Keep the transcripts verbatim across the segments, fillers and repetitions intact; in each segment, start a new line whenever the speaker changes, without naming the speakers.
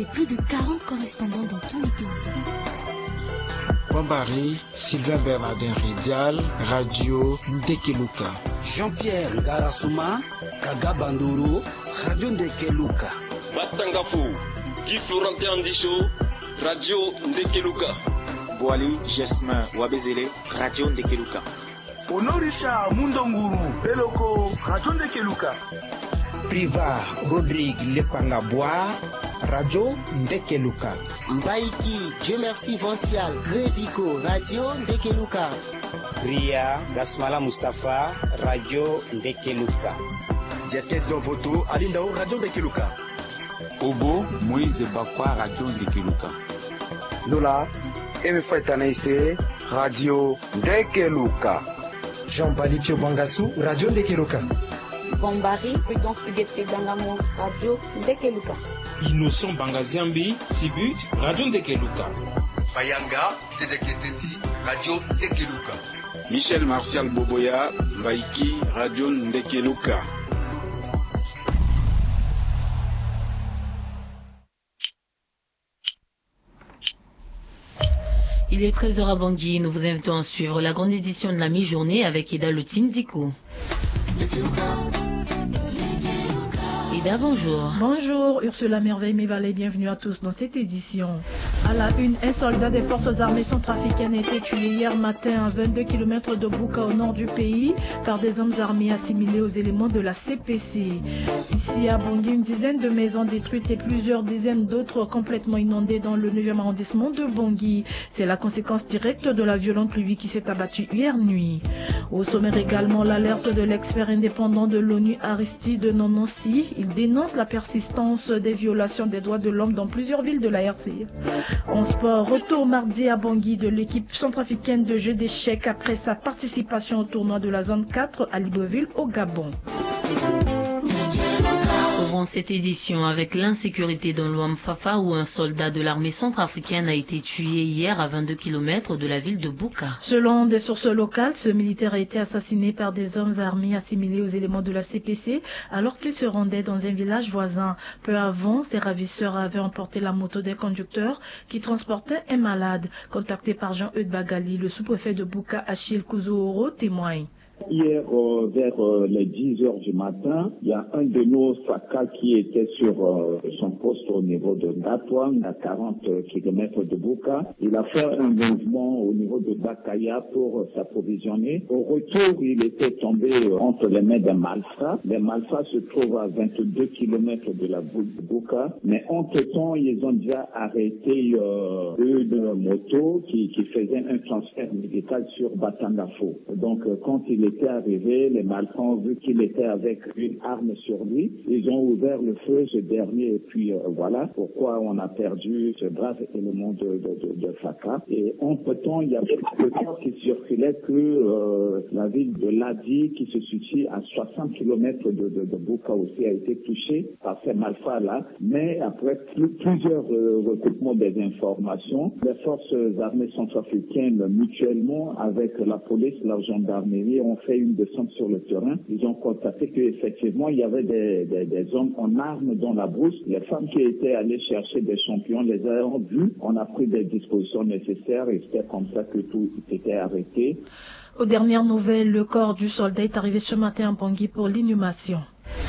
plus de quarante correspondants dans tous les pays.
Bombari, Sylvain Bernardin Ridial, Radio Ndekeluka.
Jean-Pierre Ngarasuma, Kaga Banduru, Radio Ndekeluka.
Batangafou, Guy Florentin Andisho, Radio Ndekeluka.
Boali Jesmin Wabezele, Radio Ndekeluka.
Honorisha Mundonguru, Eloko, Radio Ndekeluka.
Priva Rodrigue Lepangabwa, Radio Ndekeluka.
Mbaiki, Dieu merci Vincial, Grévico, Radio Ndekeluka.
Ria Gasmala Mustafa, Radio Ndekeluka.
Jeskes Dovoto, Alindao, Radio Ndekeluka.
Obo, Moïse Bakwa, Radio Ndekeluka.
Lola, Emefai Tanaïse, Radio Ndekeluka.
Jean-Pali Pio Bangassou, Radio Ndekeluka.
Bombari, Prudence Huguette Dangamo, Radio Ndekeluka.
Innocent Bangaziambi, Sibut, Radio Ndekeluka.
Bayanga, Tedeketeti, Radio Ndekeluka.
Michel Martial Boboya, Mbaiki, Radio Ndekeluka.
Il est treize heures à Bangui. Nous vous invitons à suivre la grande édition de la mi-journée avec Ida Lutindiko. Ida, bonjour.
Bonjour, Ursula Merveille Mévalet, bienvenue à tous dans cette édition. À la une, un soldat des forces armées centrafricaines a été tué hier matin à vingt-deux kilomètres de Bouka au nord du pays par des hommes armés assimilés aux éléments de la C P C. Ici à Bangui, une dizaine de maisons détruites et plusieurs dizaines d'autres complètement inondées dans le neuvième arrondissement de Bangui. C'est la conséquence directe de la violente pluie qui s'est abattue hier nuit. Au sommaire également, l'alerte de l'expert indépendant de l'ONU Aristide Nononsi. Il dénonce la persistance des violations des droits de l'homme dans plusieurs villes de la R C. En sport, retour mardi à Bangui de l'équipe centrafricaine de jeu d'échecs après sa participation au tournoi de la zone quatre à Libreville au Gabon.
Ouvrons cette édition avec l'insécurité dans l'Ouam-Fafa où un soldat de l'armée centrafricaine a été tué hier à vingt-deux kilomètres de la ville de Bouka.
Selon des sources locales, ce militaire a été assassiné par des hommes armés assimilés aux éléments de la C P C alors qu'il se rendait dans un village voisin. Peu avant, ses ravisseurs avaient emporté la moto des conducteurs qui transportaient un malade. Contacté par Jean-Eudes Bagali, le sous-préfet de Bouka, Achille Kouzouoro, témoigne.
Hier, euh, vers euh, les dix heures du matin, il y a un de nos Saka qui était sur euh, son poste au niveau de Gatouang, à quarante kilomètres de Bouka. Il a fait un mouvement au niveau de Bakaya pour euh, s'approvisionner. Au retour, il était tombé euh, entre les mains des malfrats. Les malfrats se trouvent à vingt-deux kilomètres de la de Bouka. Mais entre-temps, ils ont déjà arrêté euh, une moto qui, qui faisait un transfert médical sur Batangafo. Donc, euh, quand il était arrivé, les malfrats ont vu qu'il était avec une arme sur lui. Ils ont ouvert le feu, ce dernier, et puis euh, voilà pourquoi on a perdu ce brave élément de, de, de, de Faka. Et entre-temps, il y avait des rumeurs qui circulaient que euh, la ville de Ladi, qui se situe à soixante kilomètres de, de, de Bouka aussi, a été touchée par ces malfrats-là. Mais après plus, plusieurs euh, recoupements des informations, les forces armées centrafricaines, mutuellement, avec la police, la gendarmerie, ont fait une descente sur le terrain. Ils ont constaté qu'effectivement, il y avait des, des, des hommes en armes dans la brousse. Les femmes qui étaient allées chercher des champions les ont vus. On a pris des dispositions nécessaires et c'était comme ça que tout était arrêté.
Aux dernières nouvelles, le corps du soldat est arrivé ce matin à Bangui pour l'inhumation.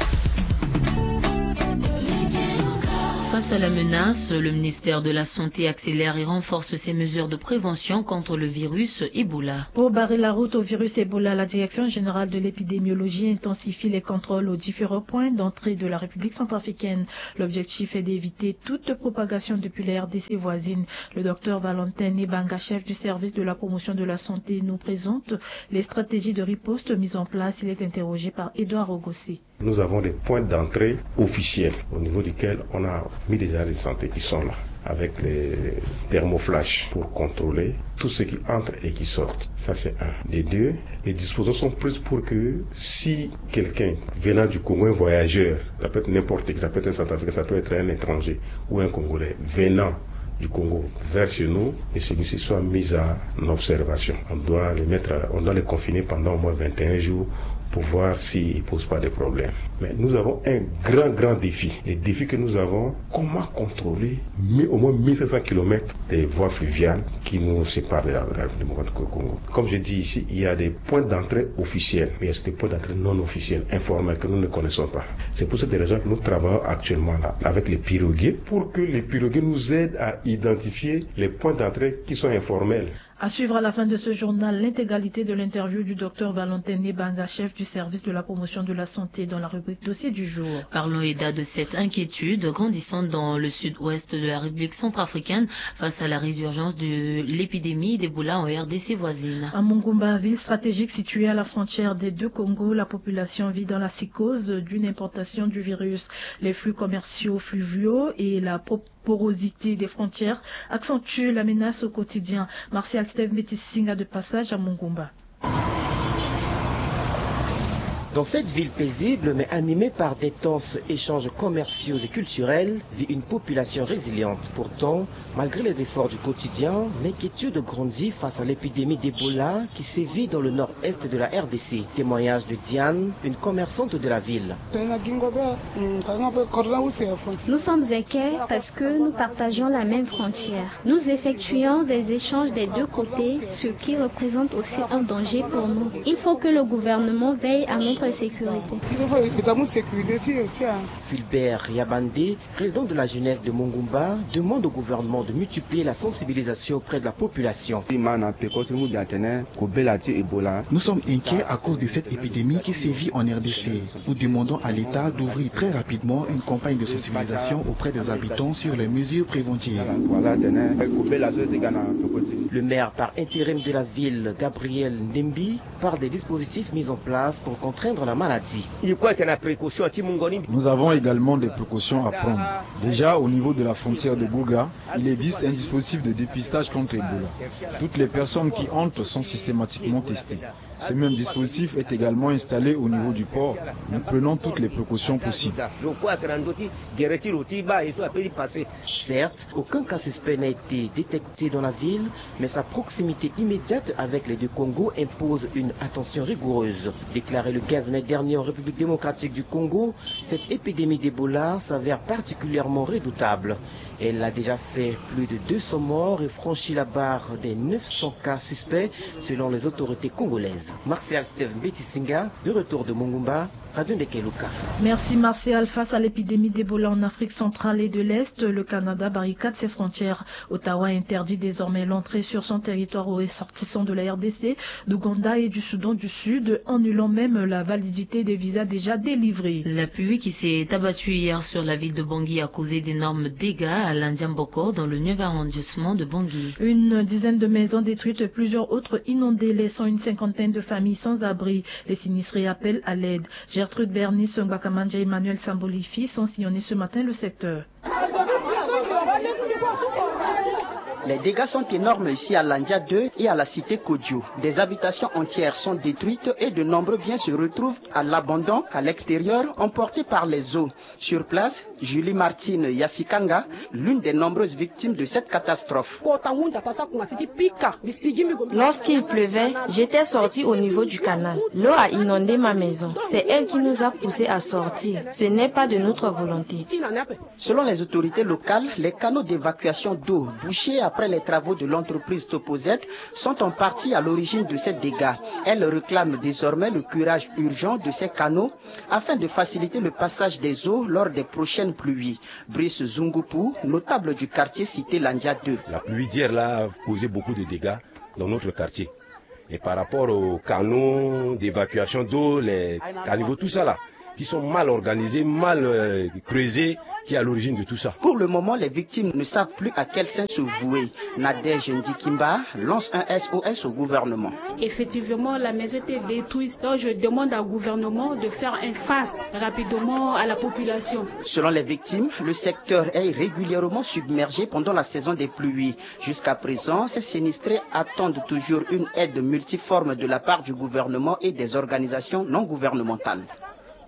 Face à la menace, le ministère de la Santé accélère et renforce ses mesures de prévention contre le virus Ebola.
Pour barrer la route au virus Ebola, la Direction générale de l'épidémiologie intensifie les contrôles aux différents points d'entrée de la République centrafricaine. L'objectif est d'éviter toute propagation depuis la R D C voisine. Le docteur Valentin Nebanga, chef du service de la promotion de la santé, nous présente les stratégies de riposte mises en place. Il est interrogé par Edouard Ogossé.
Nous avons des points d'entrée officiels au niveau duquel on a mis des agents de santé qui sont là avec les thermoflash pour contrôler tout ce qui entre et qui sort. Ça c'est un. Les deux, les dispositions sont prises pour que si quelqu'un venant du Congo, un voyageur, ça peut être n'importe qui, ça peut être un Centrafricain, ça peut être un étranger ou un Congolais venant du Congo vers chez nous et celui-ci soit mis en observation. On doit les mettre, on doit les confiner pendant au moins vingt et un jours pour voir s'ils ne posent pas de problème. Mais nous avons un grand, grand défi. Le défi que nous avons, comment contrôler au moins mille cinq cents kilomètres des voies fluviales qui nous séparent de la République démocratique du Congo. Comme je dis ici, il y a des points d'entrée officiels, mais il y a des points d'entrée non officiels, informels, que nous ne connaissons pas. C'est pour cette raison que nous travaillons actuellement là, avec les piroguiers, pour que les piroguiers nous aident à identifier les points d'entrée qui sont informels.
À suivre à la fin de ce journal, l'intégralité de l'interview du docteur Valentin Nebanga, chef du service de la promotion de la santé, dans la rubrique dossier du jour.
Parlons, Eda, de cette inquiétude grandissante dans le sud-ouest de la République centrafricaine face à la résurgence de l'épidémie d'Ebola en R D C voisine.
À Mongumba, ville stratégique située à la frontière des deux Congos, la population vit dans la psychose d'une importation du virus. Les flux commerciaux fluviaux et la porosité des frontières accentuent la menace au quotidien. Martial Steve Métissinga de passage à Mongumba.
Dans cette ville paisible mais animée par d'intenses échanges commerciaux et culturels, vit une population résiliente. Pourtant, malgré les efforts du quotidien, l'inquiétude grandit face à l'épidémie d'Ebola qui sévit dans le nord-est de la R D C. Témoignage de Diane, une commerçante de la ville.
Nous sommes inquiets parce que nous partageons la même frontière. Nous effectuons des échanges des deux côtés, ce qui représente aussi un danger pour nous. Il faut que le gouvernement veille à notre sécurité.
Fulbert Yabandé, président de la jeunesse de Mongumba, demande au gouvernement de multiplier la sensibilisation auprès de la population.
Nous sommes inquiets à cause de cette épidémie qui sévit en R D C. Nous demandons à l'État d'ouvrir très rapidement une campagne de sensibilisation auprès des habitants sur les mesures préventives.
Le maire par intérim de la ville, Gabriel Ndembi, parle des dispositifs mis en place pour contraindre la maladie.
Nous avons également des précautions à prendre. Déjà, au niveau de la frontière de Gouga, il existe un dispositif de dépistage contre Ebola. Toutes les personnes qui entrent sont systématiquement testées. Ce même dispositif est également installé au niveau du port. Nous prenons toutes les précautions possibles.
Certes, aucun cas suspect n'a été détecté dans la ville, mais sa proximité immédiate avec les deux Congos impose une attention rigoureuse. Déclaré le quinze mai dernier en République démocratique du Congo, cette épidémie d'Ebola s'avère particulièrement redoutable. Elle a déjà fait plus de deux cents morts et franchi la barre des neuf cents cas suspects selon les autorités congolaises. Martial Steve Mbetisinga, de retour de Mongumba, Radio Ndekeluka.
Merci Martial. Face à l'épidémie d'Ebola en Afrique centrale et de l'Est, le Canada barricade ses frontières. Ottawa interdit désormais l'entrée sur son territoire aux ressortissants de la R D C, d'Ouganda et du Soudan du Sud, annulant même la validité des visas déjà délivrés.
La pluie qui s'est abattue hier sur la ville de Bangui a causé d'énormes dégâts à l'Indiamboko dans le neuvième arrondissement de Bangui.
Une dizaine de maisons détruites, plusieurs autres inondées, laissant une cinquantaine de familles sans abri. Les sinistrés appellent à l'aide. Gertrude Bernis, Songbakamanja et Emmanuel Sambolifi sont sillonnés ce matin le secteur.
Les dégâts sont énormes ici à Landia deux et à la cité Kodjo. Des habitations entières sont détruites et de nombreux biens se retrouvent à l'abandon à l'extérieur, emportés par les eaux. Sur place, Julie Martine Yassikanga, l'une des nombreuses victimes de cette catastrophe.
Lorsqu'il pleuvait, j'étais sortie au niveau du canal. L'eau a inondé ma maison. C'est elle qui nous a poussés à sortir. Ce n'est pas de notre volonté.
Selon les autorités locales, les canaux d'évacuation d'eau bouchés après les travaux de l'entreprise Topozet sont en partie à l'origine de ces dégâts. Elle réclame désormais le curage urgent de ces canaux afin de faciliter le passage des eaux lors des prochaines pluies. Brice Zungupu, notable du quartier cité Landia deux.
La pluie d'hier là a causé beaucoup de dégâts dans notre quartier. Et par rapport aux canaux d'évacuation d'eau, les caniveaux, tout ça là, qui sont mal organisés, mal euh, creusés, qui est à l'origine de tout ça.
Pour le moment, les victimes ne savent plus à quel sein se vouer. Nadège Ndikimba lance un S O S au gouvernement.
Effectivement, la maison était détruite. Donc je demande au gouvernement de faire un face rapidement à la population.
Selon les victimes, le secteur est régulièrement submergé pendant la saison des pluies. Jusqu'à présent, ces sinistrés attendent toujours une aide multiforme de la part du gouvernement et des organisations non gouvernementales.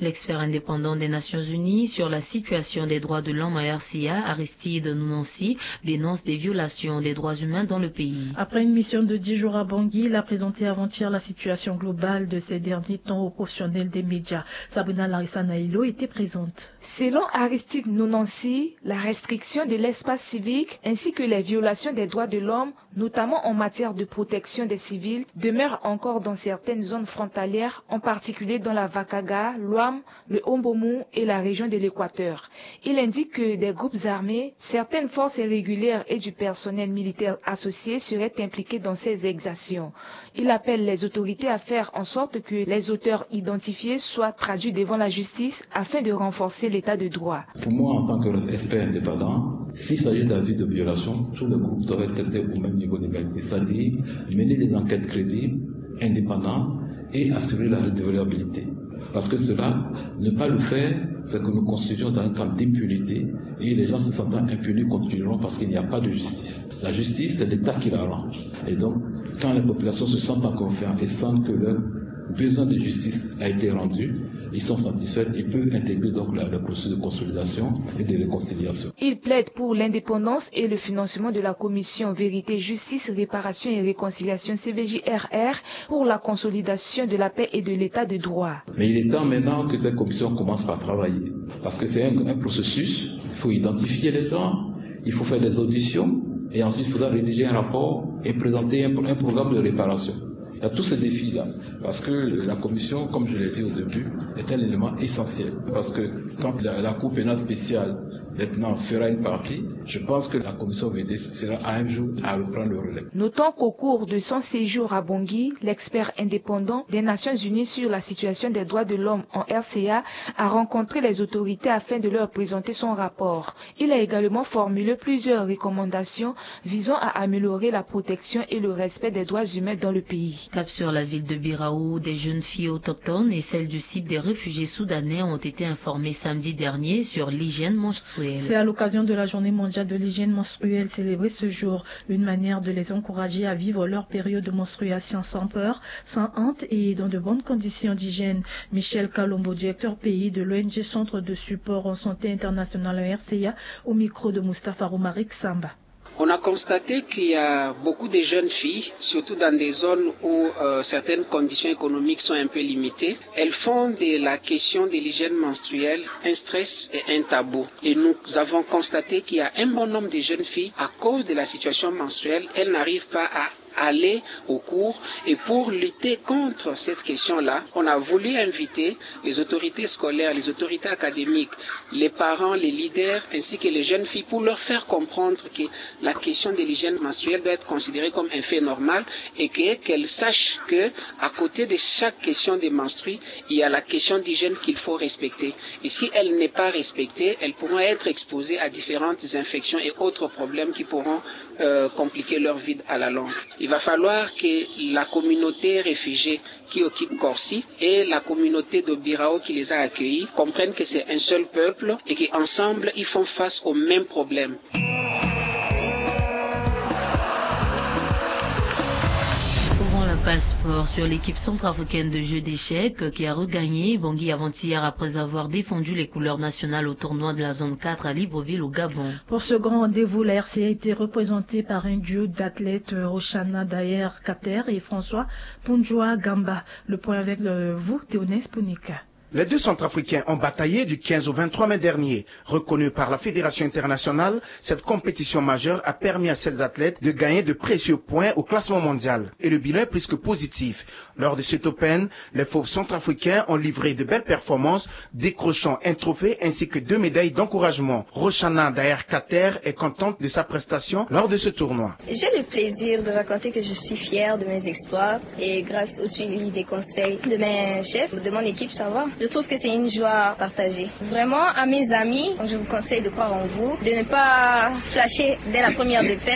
L'expert indépendant des Nations Unies sur la situation des droits de l'homme à R C A, Aristide Nounansi, dénonce des violations des droits humains dans le pays.
Après une mission de dix jours à Bangui, il a présenté avant-hier la situation globale de ces derniers temps aux professionnels des médias. Sabrina Larissa Naïlo était présente.
Selon Aristide Nounansi, la restriction de l'espace civique ainsi que les violations des droits de l'homme, notamment en matière de protection des civils, demeurent encore dans certaines zones frontalières, en particulier dans la Vakaga, l'Ouam, le Hombomou et la région de l'Équateur. Il indique que des groupes armés, certaines forces irrégulières et du personnel militaire associé seraient impliqués dans ces exactions. Il appelle les autorités à faire en sorte que les auteurs identifiés soient traduits devant la justice afin de renforcer l'état de droit.
Pour moi, en tant qu'expert indépendant, s'il s'agit d'avis de violation, tous les groupes doivent être traités au même niveau d'égalité, c'est-à-dire mener des enquêtes crédibles, indépendantes et assurer la redevabilité. Parce que cela, ne pas le faire, c'est que nous constituons dans un camp d'impunité et les gens se sentant impunis continueront parce qu'il n'y a pas de justice. La justice, c'est l'État qui la rend. Et donc, quand les populations se sentent en confiance et sentent que leur besoin de justice a été rendu, ils sont satisfaits et peuvent intégrer donc le processus de consolidation et de réconciliation.
Il plaide pour l'indépendance et le financement de la commission Vérité, Justice, Réparation et Réconciliation C V J R R pour la consolidation de la paix et de l'état de droit.
Mais il est temps maintenant que cette commission commence par travailler. Parce que c'est un, un processus, il faut identifier les gens, il faut faire des auditions et ensuite il faudra rédiger un rapport et présenter un, un programme de réparation. Il y a tous ces défis-là, parce que la commission, comme je l'ai dit au début, est un élément essentiel. Parce que quand la, la Cour pénale spéciale maintenant fera une partie, je pense que la commission V D sera à un jour à reprendre le relais.
Notons qu'au cours de son séjour à Bangui, l'expert indépendant des Nations Unies sur la situation des droits de l'homme en R C A a rencontré les autorités afin de leur présenter son rapport. Il a également formulé plusieurs recommandations visant à améliorer la protection et le respect des droits humains dans le pays.
Cap sur la ville de Biraou, des jeunes filles autochtones et celles du site des réfugiés soudanais ont été informées samedi dernier sur l'hygiène menstruelle.
C'est à l'occasion de la journée mondiale de l'hygiène menstruelle célébrée ce jour, une manière de les encourager à vivre leur période de menstruation sans peur, sans honte et dans de bonnes conditions d'hygiène. Michel Kalombo, directeur pays de l'O N G Centre de support en santé internationale R C A, au micro de Moustapha Roumarik Samba.
On a constaté qu'il y a beaucoup de jeunes filles, surtout dans des zones où euh, certaines conditions économiques sont un peu limitées. Elles font de la question de l'hygiène menstruelle un stress et un tabou. Et nous avons constaté qu'il y a un bon nombre de jeunes filles, à cause de la situation menstruelle, elles n'arrivent pas à aller au cours. Et pour lutter contre cette question-là, on a voulu inviter les autorités scolaires, les autorités académiques, les parents, les leaders, ainsi que les jeunes filles, pour leur faire comprendre que la question de l'hygiène menstruelle doit être considérée comme un fait normal et que, qu'elles sachent que, à côté de chaque question de menstrues, il y a la question d'hygiène qu'il faut respecter. Et si elle n'est pas respectée, elles pourront être exposées à différentes infections et autres problèmes qui pourront euh, compliquer leur vie à la longue. Il va falloir que la communauté réfugiée qui occupe Corsi et la communauté de Birao qui les a accueillis comprennent que c'est un seul peuple et qu'ensemble ils font face aux mêmes problèmes.
Passeport sur l'équipe centrafricaine de jeux d'échecs qui a regagné Bangui avant-hier après avoir défendu les couleurs nationales au tournoi de la zone quatre à Libreville au Gabon.
Pour ce grand rendez-vous, la R C A a été représentée par un duo d'athlètes Roshana Daher Kater et François Punjoa Gamba. Le point avec le, vous, Théonès Punika.
Les deux Centrafricains ont bataillé du quinze au vingt-trois mai dernier. Reconnue par la Fédération internationale, cette compétition majeure a permis à ces athlètes de gagner de précieux points au classement mondial. Et le bilan est plus que positif. Lors de cet Open, les fauves centrafricains ont livré de belles performances, décrochant un trophée ainsi que deux médailles d'encouragement. Roshana Daher Kater est contente de sa prestation lors de ce tournoi.
J'ai le plaisir de raconter que je suis fière de mes exploits et grâce au suivi des conseils de mes chefs, de mon équipe, ça va. Je trouve que c'est une joie partagée. Vraiment, à mes amis, je vous conseille de croire en vous, de ne pas flasher dès la première défaite.